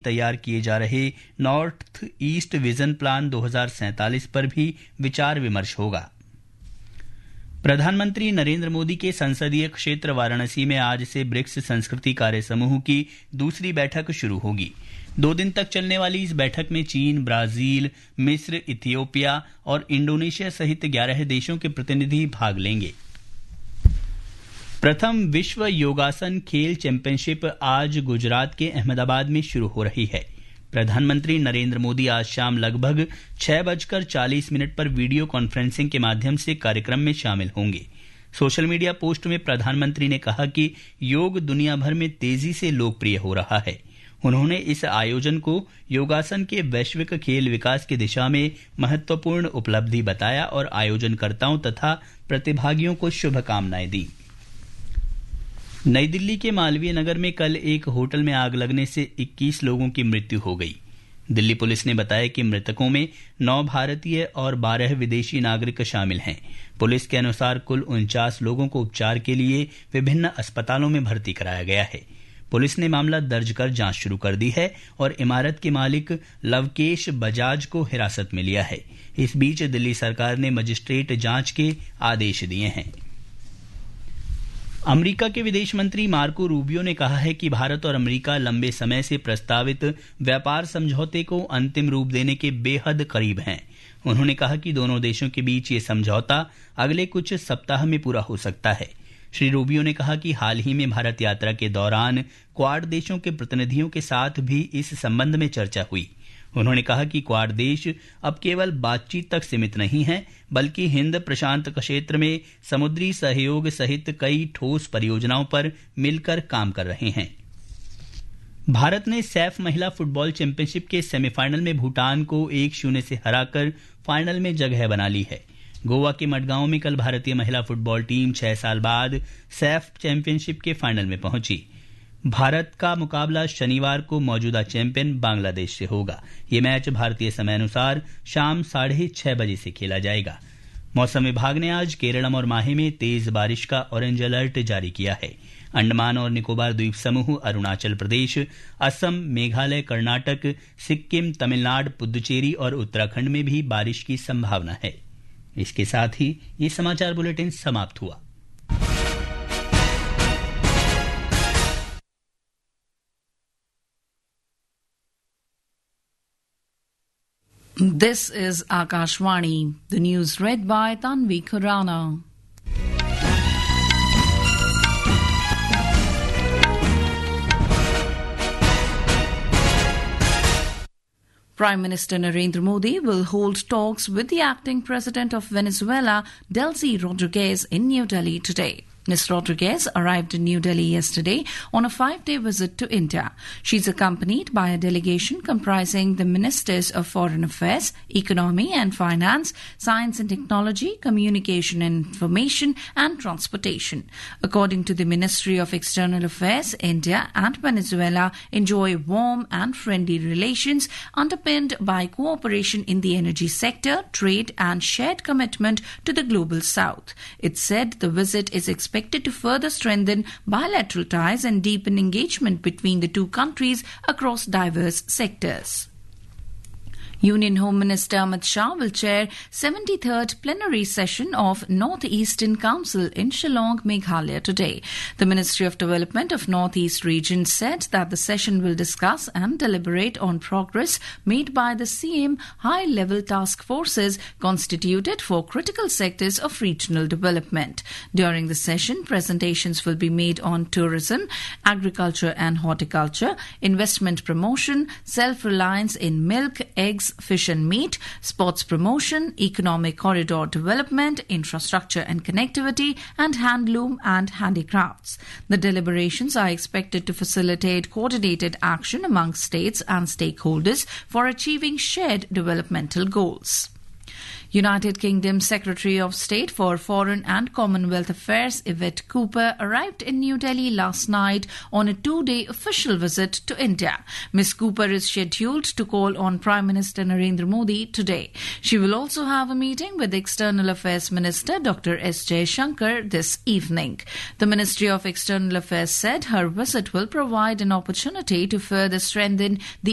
तैयार किए जा रहे नॉर्थ ईस्ट विजन प्लान 2047 पर भी विचार विमर्श होगा। प्रधानमंत्री नरेंद्र मोदी के संसदीय क्षेत्र वाराणसी में आज से ब्रिक्स संस्कृति कार्य समूह की दूसरी बैठक शुरू होगी। 2 दिन तक चलने वाली इस बैठक में चीन, ब्राजील, मिस्र, इथियोपिया और इंडोनेशिया सहित 11 देशों के प्रतिनिधि भाग लेंगे। प्रथम विश्व योगासन खेल चैंपियनशिप आज गुजरात के अहमदाबाद में शुरू हो रही है। प्रधानमंत्री नरेंद्र मोदी आज शाम लगभग 6:40 पर वीडियो कॉन्फ्रेंसिंग के माध्यम से कार्यक्रम में शामिल होंगे। सोशल मीडिया पोस्ट में प्रधानमंत्री ने कहा कि योग दुनिया भर में तेजी से लोकप्रिय हो रहा है। उन्होंने इस आयोजन को योगासन के वैश्विक खेल विकास की दिशा में महत्वपूर्ण उपलब्धि बताया और आयोजनकर्ताओं तथा प्रतिभागियों को शुभकामनाएं दी। नई दिल्ली के मालवीय नगर में कल एक होटल में आग लगने से 21 लोगों की मृत्यु हो गई। दिल्ली पुलिस ने बताया कि मृतकों में 9 भारतीय और 12 विदेशी नागरिक शामिल हैं। पुलिस के अनुसार कुल 49 लोगों को उपचार के लिए विभिन्न अस्पतालों में भर्ती कराया गया है। पुलिस ने मामला दर्ज कर जांच शुरू कर दी है और इमारत के मालिक लवकेश बजाज को हिरासत में लिया है। इस बीच दिल्ली सरकार ने मजिस्ट्रेट जांच के आदेश दिए हैं। अमेरिका के विदेश मंत्री मार्को रूबियो ने कहा है कि भारत और अमेरिका लंबे समय से प्रस्तावित व्यापार समझौते को अंतिम रूप देने के बेहद करीब हैं। उन्होंने कहा कि दोनों देशों के बीच ये समझौता अगले कुछ सप्ताह में पूरा हो सकता है। श्री रूबियो ने कहा कि हाल ही में भारत यात्रा के दौरान क्वाड देशों के प्रतिनिधियों के साथ भी इस संबंध में चर्चा हुई। उन्होंने कहा कि क्वाड देश अब केवल बातचीत तक सीमित नहीं है, बल्कि हिंद प्रशांत क्षेत्र में समुद्री सहयोग सहित कई ठोस परियोजनाओं पर मिलकर काम कर रहे हैं। भारत ने सैफ महिला फुटबॉल चैंपियनशिप के सेमीफाइनल में भूटान को 1-0 से हराकर फाइनल में जगह बना ली है। गोवा के मडगांव में कल भारतीय महिला फुटबॉल टीम 6 साल बाद सैफ चैंपियनशिप के फाइनल में पहुंची। भारत का मुकाबला शनिवार को मौजूदा चैंपियन बांग्लादेश से होगा। ये मैच भारतीय समयानुसार शाम 6:30 बजे से खेला जाएगा। मौसम विभाग ने आज केरलम और माहे में तेज बारिश का ऑरेंज अलर्ट जारी किया है। अंडमान और निकोबार द्वीप समूह, अरुणाचल प्रदेश, असम, मेघालय, कर्नाटक, सिक्किम, तमिलनाडु, पुदुचेरी और उत्तराखंड में भी बारिश की संभावना है। इसके साथ ही ये समाचार बुलेटिन समाप्त हुआ। This is Akashvani. The news read by Tanvi Khurana. Prime Minister Narendra Modi will hold talks with the acting president of Venezuela, Delcy Rodriguez, in New Delhi today. Ms. Rodriguez arrived in New Delhi yesterday on a 5-day visit to India. She's accompanied by a delegation comprising the Ministers of Foreign Affairs, Economy and Finance, Science and Technology, Communication and Information, and Transportation. According to the Ministry of External Affairs, India and Venezuela enjoy warm and friendly relations underpinned by cooperation in the energy sector, trade, and shared commitment to the global south. It said the visit is expected to further strengthen bilateral ties and deepen engagement between the two countries across diverse sectors. Union Home Minister Amit Shah will chair 73rd plenary session of North Eastern Council in Shillong, Meghalaya today. The Ministry of Development of North East region said that the session will discuss and deliberate on progress made by the CM high-level task forces constituted for critical sectors of regional development. During the session, presentations will be made on tourism, agriculture and horticulture, investment promotion, self-reliance in milk, eggs, fish and meat, sports promotion, economic corridor development, infrastructure and connectivity, and handloom and handicrafts. The deliberations are expected to facilitate coordinated action among states and stakeholders for achieving shared developmental goals. United Kingdom Secretary of State for Foreign and Commonwealth Affairs Yvette Cooper arrived in New Delhi last night on a 2-day official visit to India. Ms. Cooper is scheduled to call on Prime Minister Narendra Modi today. She will also have a meeting with External Affairs Minister Dr. S. Jaishankar this evening. The Ministry of External Affairs said her visit will provide an opportunity to further strengthen the